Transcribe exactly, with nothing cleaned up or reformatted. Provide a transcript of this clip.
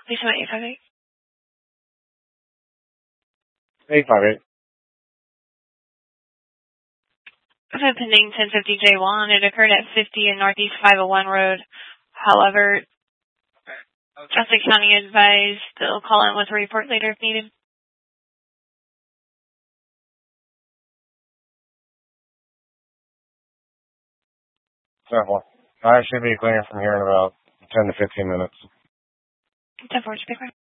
Please come at eight five eight. eight five eight. The pending ten fifty J one. It occurred at fifty and Northeast five oh one Road. However, Johnson County advised they'll call in with a report later if needed. Several. I should be clear from here in about ten to fifteen minutes. ten four, speaker.